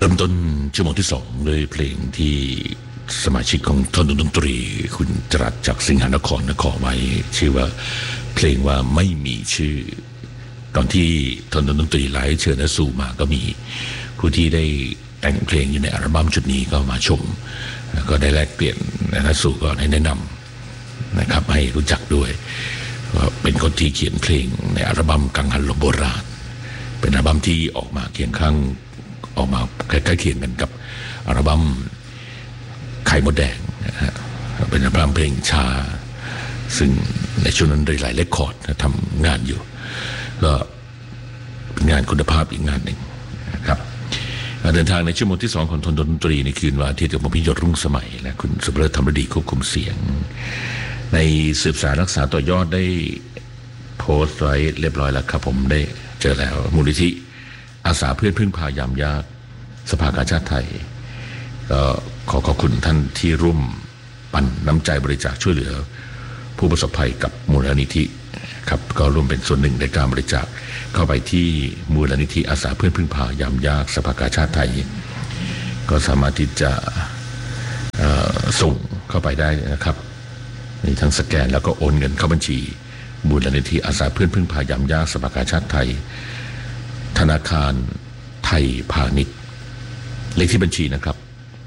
เริ่มต้นชั่วโมงที่2ด้วยเพลงที่สมาชิกของทนดนตรีคุณจรัสจากสิงหนครขอไว้ชื่อว่าเพลงว่าไม่มีชื่อตอนที่ทนดนตรีไลฟ์เชิญนสู่มาก็มีผู้ที่ได้แต่งเพลงอยู่ในอัลบั้มชุดนี้ก็มาชมก็ได้แลกเปลี่ยนนสู่ก็ได้แนะนำนะครับให้รู้จักด้วยว่าเป็นคนที่เขียนเพลงในอัลบั้มกังหันลมโบราณเป็นอัลบั้มที่ออกมาเคียงข้างออกมาใกล้ๆเคียงกันกับอัลบั้มไข่มดแดงนะฮะเป็นอัลบั้มเพลงช้าซึ่งในช่วงนั้นหลายเรคคอร์ดทำงานอยู่ก็เป็นงานคุณภาพอีกงานหนึ่งนะครับเดินทางในชั่วโมงที่2ของทนดนตรีในคืนวันอาทิตย์กับผมพิยศรุ่งสมัยและคุณสุภเลิศธรรมฤดีควบคุมเสียงในสืบสารรักษาต่อยอดได้โพสต์ไว้เรียบร้อยแล้วครับผมได้เจอแล้วมูลนิธิอาสาเพื่อนพึ่งพายามยากสภากาชาติไทยก็ขอขอบคุณท่านที่ร่วมปันน้ำใจบริจาคช่วยเหลือผู้ประสบภัยกับมูลนิธิครับก็ร่วมเป็นส่วนหนึ่งในการบริจาคเข้าไปที่มูลนิธิอาสาเพื่อนพึ่งพายามยากสภากาชาติไทยก็สามารถที่จะส่งเข้าไปได้นะครับมีทั้งสแกนแล้วก็โอนเงินเข้าบัญชีมูลนิธิอาสาเพื่อนพึ่งพายามยากสภากาชาติไทยธนาคารไทยพาณิชย์เลขที่บัญชีนะครับ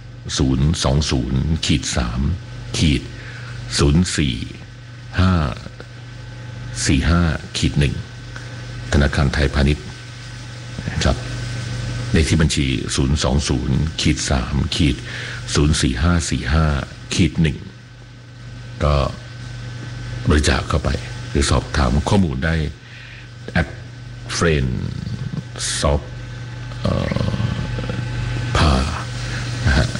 020-3-4-5-45-1ธนาคารไทยพาณิชย์ครับเลขที่บัญชี020-3-04545-1ก็บริจาคเข้าไปหรือสอบถามข้อมูลได้เฟรนด์ซอฟพานะฮะ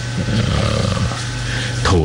โทร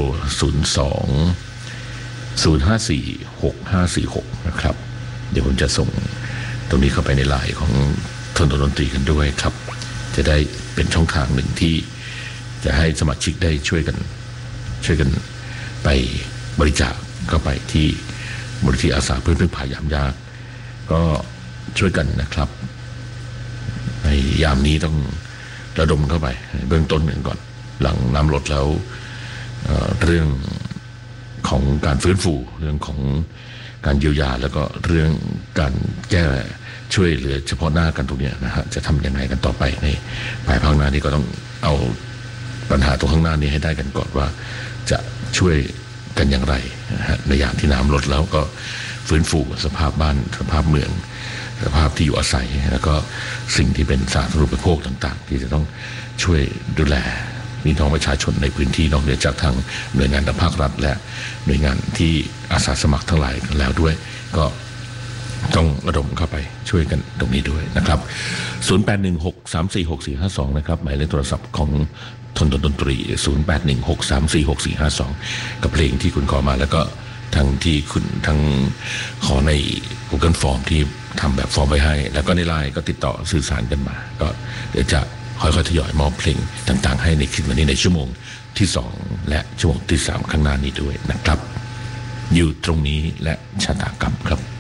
02-054-6546นะครับเดี๋ยวผมจะส่งตรงนี้เข้าไปในไลน์ของทนดนตรีกันด้วยครับจะได้เป็นช่องทางหนึ่งที่จะให้สมาชิกได้ช่วยกันไปบริจาคเข้าไปที่มูลนิธิอาสาเพื่อนพึ่งพายามยากก็ช่วยกันนะครับในยามนี้ต้องระดมเข้าไปเบื้องต้นกันก่อนหลังน้ำลดแล้วเรื่องของการฟื้นฟูเรื่องของการเยียวยาแล้วก็เรื่องการแก้ช่วยเหลือเฉพาะหน้ากันตรงนี้นะฮะจะทำยังไงกันต่อไปในภายภาคหน้านี้ก็ต้องเอาปัญหาตรงข้างหน้านี้ให้ได้กันก่อนว่าจะช่วยกันอย่างไรนะฮะในยามที่น้ำลดแล้วก็ฟื้นฟูสภาพบ้านสภาพเมืองสภาพที่อยู่อาศัยแล้วก็สิ่งที่เป็นสาธารณูปโภคต่างๆที่จะต้องช่วยดูแลพี่น้องประชาชนในพื้นที่นอกเหนือจากทางหน่วยงานภาครัฐและหน่วยงานที่อาสาสมัครทั้งหลายกันแล้วด้วยก็ต้องระดมเข้าไปช่วยกันตรงนี้ด้วยนะครับ0816346452นะครับหมายเลขโทรศัพท์ของทนดนตรี0816346452กับเพลงที่คุณขอมาแล้วก็ทั้งที่คุณทั้งขอใน Google Form ที่ทำแบบฟอร์มไว้ให้แล้วก็ในไลน์ก็ติดต่อสื่อสารกันมาก็เดี๋ยวจะค่อยๆทยอยมอบเพลงต่างๆให้ในคืนวันนี้ในชั่วโมงที่2และชั่วโมงที่3ข้างหน้านี้ด้วยนะครับอยู่ตรงนี้และชะตากรรมครับ